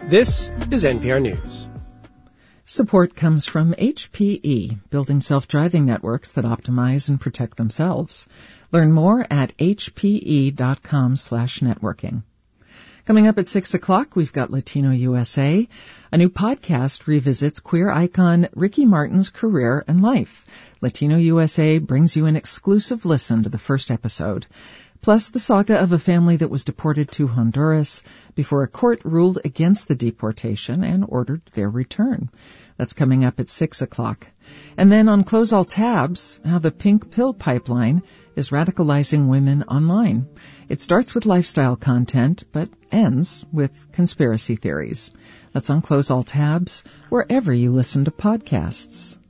This is NPR News. Support comes from HPE, building self-driving networks that optimize and protect themselves. Learn more at hpe.com/networking. Coming up at 6 o'clock, we've got Latino USA. A new podcast revisits queer icon Ricky Martin's career and life. Latino USA brings you an exclusive listen to the first episode. Plus, the saga of a family that was deported to Honduras before a court ruled against the deportation and ordered their return. That's coming up at 6 o'clock. And then on Close All Tabs, how the pink pill pipeline is radicalizing women online. It starts with lifestyle content, but ends with conspiracy theories. That's on Close All Tabs, wherever you listen to podcasts.